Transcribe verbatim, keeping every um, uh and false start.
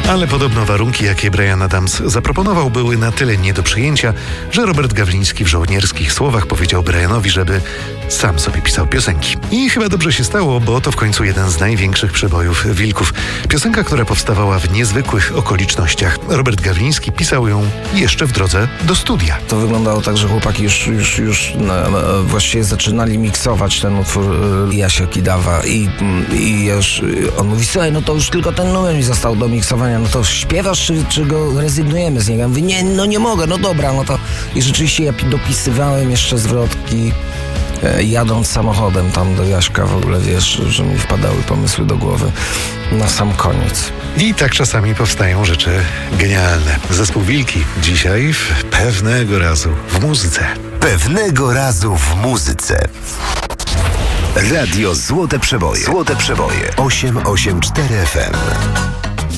Ale podobno warunki, jakie Bryan Adams zaproponował, były na tyle nie do przyjęcia, że Robert Gawliński w żołnierskich słowach powiedział Bryanowi, żeby sam sobie pisał piosenki. I chyba dobrze się stało, bo to w końcu jeden z największych przebojów Wilków. Piosenka, która powstawała w niezwykłych okolicznościach. Robert Gawliński pisał ją jeszcze w drodze do studia. To wyglądało tak, że chłopaki już, już, już na, na, właściwie zaczynali miksować ten utwór y, Jasia Kidawa i, i już on mówi, słuchaj, no to już tylko ten numer mi został do miksowania, no to śpiewasz, czy, czy go rezygnujemy z niego? Ja mówię, nie, no nie mogę, no dobra, no to i rzeczywiście ja dopisywałem jeszcze zwrotki, e, jadąc samochodem tam do Jaśka, w ogóle wiesz, że mi wpadały pomysły do głowy na sam koniec. I tak czasami powstają rzeczy genialne. Zespół Wilki dzisiaj w Pewnego razu w muzyce. Pewnego razu w muzyce. Radio Złote Przeboje. Złote Przeboje. osiem osiem cztery F M.